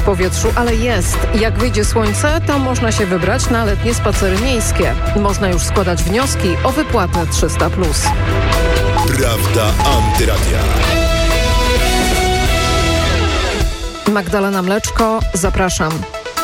w powietrzu, ale jest. Jak wyjdzie słońce, to można się wybrać na letnie spacery miejskie. Można już składać wnioski o wypłatę 300+. Prawda Antyradia. Magdalena Mleczko, zapraszam.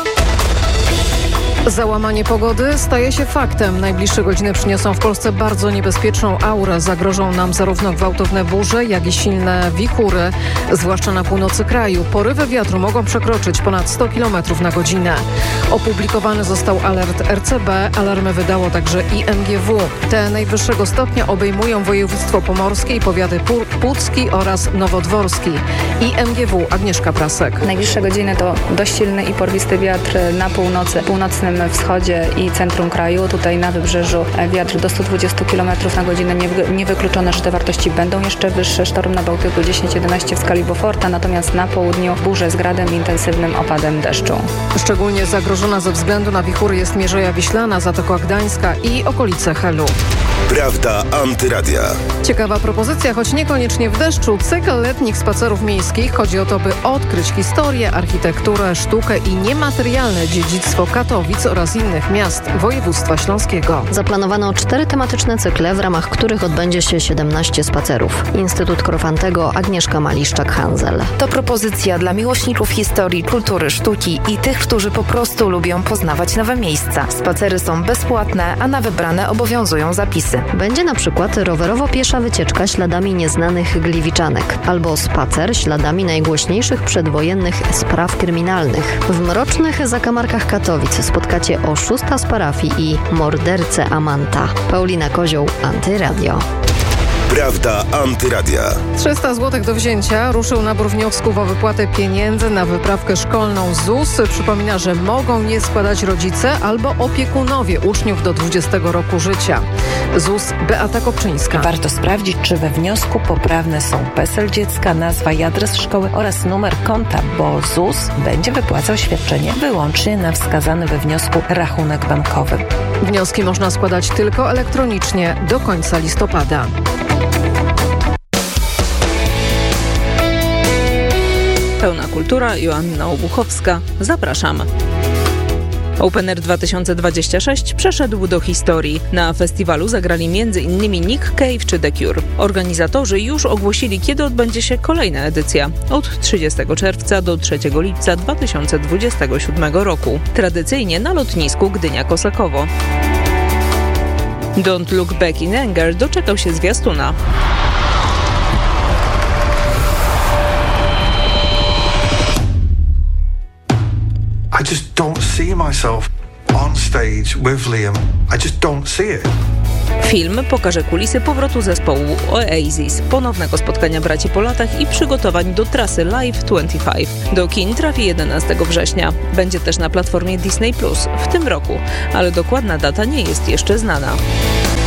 Załamanie pogody staje się faktem. Najbliższe godziny przyniosą w Polsce bardzo niebezpieczną aurę. Zagrożą nam zarówno gwałtowne burze, jak i silne wichury, zwłaszcza na północy kraju. Porywy wiatru mogą przekroczyć ponad 100 km na godzinę. Opublikowany został alert RCB. Alarmy wydało także IMGW. Te najwyższego stopnia obejmują województwo pomorskie i powiaty pucki oraz nowodworski. IMGW, Agnieszka Prasek. Najbliższe godziny to dość silny i porwisty wiatr na północnym wschodzie i centrum kraju. Tutaj na wybrzeżu wiatr do 120 km na godzinę. Niewykluczone, że te wartości będą jeszcze wyższe. Sztorm na Bałtyku 10-11 w skali Beauforta, natomiast na południu burze z gradem i intensywnym opadem deszczu. Szczególnie zagrożona ze względu na wichury jest Mierzeja Wiślana, Zatoka Gdańska i okolice Helu. Prawda Antyradia. Ciekawa propozycja, choć niekoniecznie w deszczu. Cykl letnich spacerów miejskich. Chodzi o to, by odkryć historię, architekturę, sztukę i niematerialne dziedzictwo Katowic oraz innych miast województwa śląskiego. Zaplanowano 4 tematyczne cykle, w ramach których odbędzie się 17 spacerów. Instytut Korfantego, Agnieszka Maliszczak-Hanzel. To propozycja dla miłośników historii, kultury, sztuki i tych, którzy po prostu lubią poznawać nowe miejsca. Spacery są bezpłatne, a na wybrane obowiązują zapisy. Będzie na przykład rowerowo-piesza wycieczka śladami nieznanych gliwiczanek albo spacer śladami najgłośniejszych przedwojennych spraw kryminalnych. W mrocznych zakamarkach Katowic spotkacie oszusta z parafii i mordercę Amanta. Paulina Kozioł, Antyradio. Prawda Antyradia. 300 zł do wzięcia. Ruszył nabór wniosków o wypłatę pieniędzy na wyprawkę szkolną ZUS. Przypomina, że mogą je składać rodzice albo opiekunowie uczniów do 20 roku życia. ZUS, Beata Kopczyńska. Warto sprawdzić, czy we wniosku poprawne są PESEL dziecka, nazwa i adres szkoły oraz numer konta, bo ZUS będzie wypłacał świadczenie wyłącznie na wskazany we wniosku rachunek bankowy. Wnioski można składać tylko elektronicznie do końca listopada. Pełna kultura, Joanna Obuchowska. Zapraszam. Open Air 2026 przeszedł do historii. Na festiwalu zagrali m.in. Nick Cave czy The Cure. Organizatorzy już ogłosili, kiedy odbędzie się kolejna edycja. Od 30 czerwca do 3 lipca 2027 roku. Tradycyjnie na lotnisku Gdynia-Kosakowo. Don't Look Back in Anger doczekał się zwiastuna. I just don't see myself on stage with Liam. I just don't see it. Film pokaże kulisy powrotu zespołu Oasis, ponownego spotkania braci po latach i przygotowań do trasy Live 25. Do kin trafi 11 września. Będzie też na platformie Disney+ w tym roku, ale dokładna data nie jest jeszcze znana.